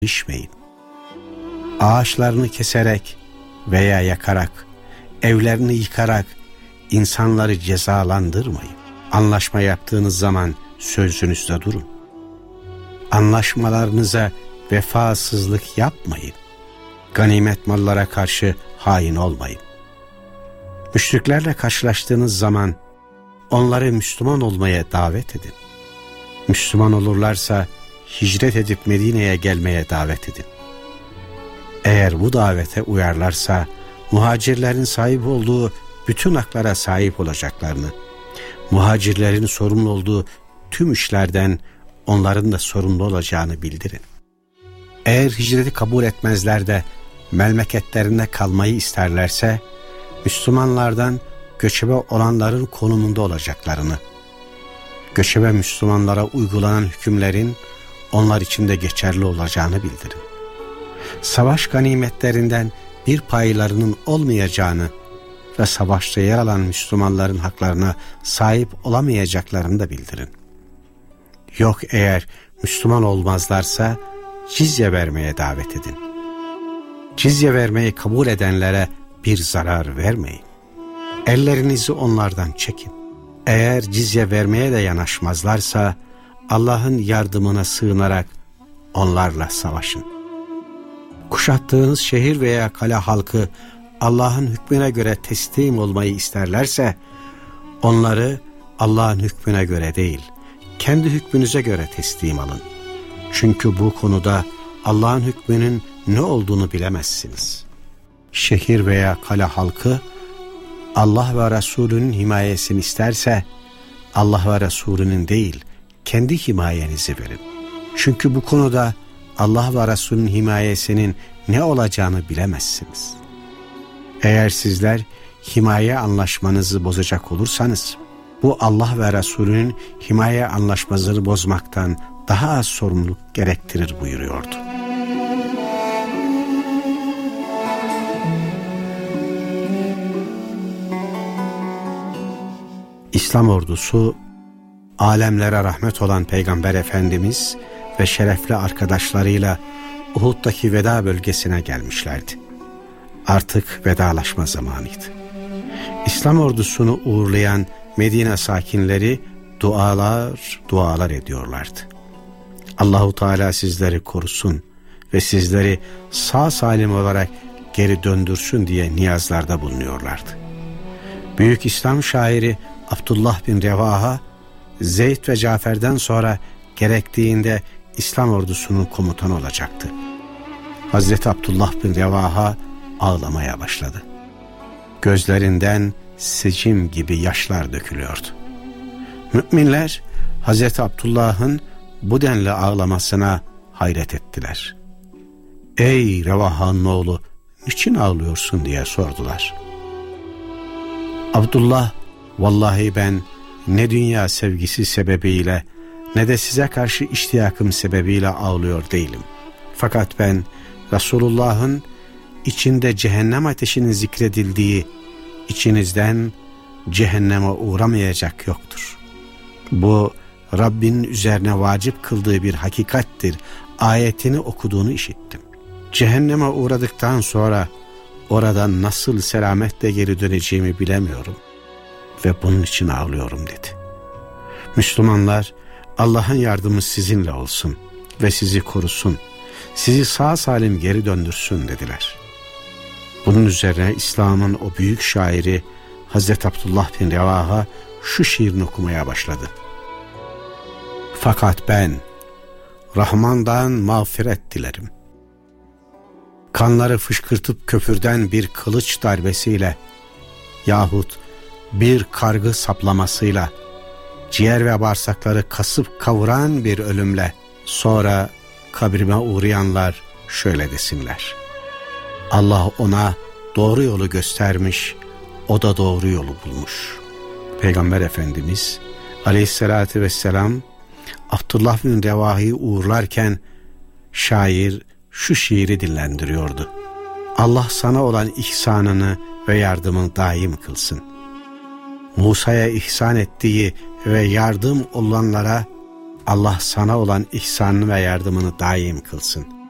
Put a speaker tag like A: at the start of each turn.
A: İçmeyin. Ağaçlarını keserek veya yakarak, evlerini yıkarak insanları cezalandırmayın. Anlaşma yaptığınız zaman sözünüzde durun. Anlaşmalarınıza vefasızlık yapmayın. Ganimet mallara karşı hain olmayın. Müşriklerle karşılaştığınız zaman onları Müslüman olmaya davet edin. Müslüman olurlarsa hicret edip Medine'ye gelmeye davet edin. Eğer bu davete uyarlarsa muhacirlerin sahip olduğu bütün haklara sahip olacaklarını, muhacirlerin sorumlu olduğu tüm işlerden onların da sorumlu olacağını bildirin. Eğer hicreti kabul etmezler de memleketlerinde kalmayı isterlerse Müslümanlardan göçebe olanların konumunda olacaklarını, göçebe Müslümanlara uygulanan hükümlerin onlar için de geçerli olacağını bildirin. Savaş ganimetlerinden bir paylarının olmayacağını ve savaşta yer alan Müslümanların haklarına sahip olamayacaklarını da bildirin. Yok eğer Müslüman olmazlarsa cizye vermeye davet edin. Cizye vermeyi kabul edenlere bir zarar vermeyin. Ellerinizi onlardan çekin. Eğer cizye vermeye de yanaşmazlarsa Allah'ın yardımına sığınarak onlarla savaşın. Kuşattığınız şehir veya kale halkı Allah'ın hükmüne göre teslim olmayı isterlerse onları Allah'ın hükmüne göre değil, kendi hükmünüze göre teslim alın. Çünkü bu konuda Allah'ın hükmünün ne olduğunu bilemezsiniz. Şehir veya kale halkı Allah ve Resulünün himayesini isterse Allah ve Resulünün değil, kendi himayenizi verin. Çünkü bu konuda Allah ve Resulünün himayesinin ne olacağını bilemezsiniz. Eğer sizler himaye anlaşmanızı bozacak olursanız, bu Allah ve Resulünün himaye anlaşmasını bozmaktan daha az sorumluluk gerektirir buyuruyordu. İslam ordusu, alemlere rahmet olan Peygamber Efendimiz ve şerefli arkadaşlarıyla Uhud'daki veda bölgesine gelmişlerdi. Artık vedalaşma zamanıydı. İslam ordusunu uğurlayan Medine sakinleri dualar ediyorlardı. Allahu Teala sizleri korusun ve sizleri sağ salim olarak geri döndürsün diye niyazlarda bulunuyorlardı. Büyük İslam şairi Abdullah bin Revaha, Zeyd ve Cafer'den sonra gerektiğinde İslam ordusunun komutanı olacaktı. Hazreti Abdullah bin Revaha ağlamaya başladı. Gözlerinden secim gibi yaşlar dökülüyordu. Müminler Hazreti Abdullah'ın bu denli ağlamasına hayret ettiler. "Ey Revaha'nın oğlu, niçin ağlıyorsun?" diye sordular. Abdullah, "Vallahi ben ne dünya sevgisi sebebiyle ne de size karşı iştiyakım sebebiyle ağlıyor değilim. Fakat ben Resulullah'ın içinde cehennem ateşinin zikredildiği, içinizden cehenneme uğramayacak yoktur. Bu Rabbinin üzerine vacip kıldığı bir hakikattir ayetini okuduğunu işittim. Cehenneme uğradıktan sonra oradan nasıl selametle geri döneceğimi bilemiyorum ve bunun için ağlıyorum" dedi. Müslümanlar, Allah'ın yardımı sizinle olsun ve sizi korusun, sizi sağ salim geri döndürsün dediler. Bunun üzerine İslam'ın o büyük şairi Hazreti Abdullah bin Revaha şu şiirini okumaya başladı. "Fakat ben Rahman'dan mağfiret dilerim. Kanları fışkırtıp köpürden bir kılıç darbesiyle yahut bir kargı saplamasıyla, ciğer ve bağırsakları kasıp kavuran bir ölümle, sonra kabrime uğrayanlar şöyle desinler: Allah ona doğru yolu göstermiş, o da doğru yolu bulmuş." Peygamber Efendimiz Aleyhisselatü Vesselam Abdullah bin Revahi'yi uğurlarken şair şu şiiri dillendiriyordu: Allah sana olan ihsanını ve yardımını daim kılsın. Musa'ya ihsan ettiği ve yardım olanlara Allah sana olan ihsanını ve yardımını daim kılsın.